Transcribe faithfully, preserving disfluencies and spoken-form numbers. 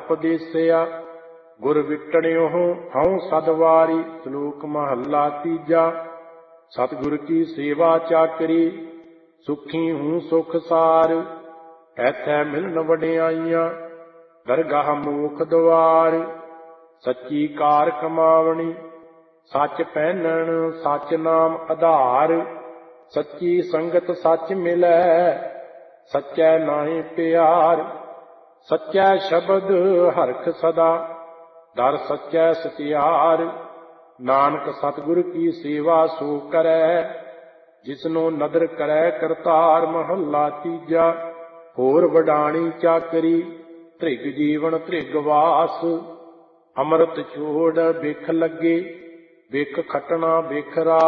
ਉਪਦੇਸਿਆ। ਗੁਰ ਵਿਟਣਿਓ ਹਉ ਸਦਵਾਰੀ। ਸ਼ਲੋਕ ਮਹੱਲਾ ਤੀਜਾ। ਸਤਿਗੁਰ ਕੀ ਸੇਵਾ ਚਾਕਰੀ, ਸੁਖੀ ਹੂੰ ਸੁਖ ਸਾਰ। ਐਥੈ ਮਿਲਨ ਵਡਿਆਈਆਂ, ਦਰਗਾਹ ਮੋਖ ਦੁਆਰ। ਸੱਚੀ ਕਾਰ ਕਮਾਵਣੀ, ਸੱਚ ਪਹਿਨਣ ਸੱਚ ਨਾਮ ਆਧਾਰ। ਸੱਚੀ ਸੰਗਤ ਸੱਚ ਮਿਲੈ, ਸੱਚੈ ਨਾਹਿ ਪਿਆਰ। ਸੱਚੈ ਸ਼ਬਦ ਹਰਖ ਸਦਾ, ਦਰ ਸੱਚੈ ਸਚਿਆਰ। ਨਾਨਕ ਸਤਿਗੁਰ ਕੀ ਸੇਵਾ ਸੋ ਕਰੈ, ਜਿਸਨੂੰ ਨਦਰ ਕਰੈ ਕਰਤਾਰ। ਮਹੱਲਾ ਤੀਜਾ। ਹੋਰ ਵਡਾਣੀ ਚਾਕਰੀ, ਧ੍ਰਿਗ ਜੀਵਨ ਧ੍ਰਿਗ ਵਾਸ। ਅੰਮ੍ਰਿਤ ਛੋੜ ਬਿਖ ਲੱਗੇ, ਬਿਖ ਖਟਣਾ ਬਿਖ ਰਾਸ।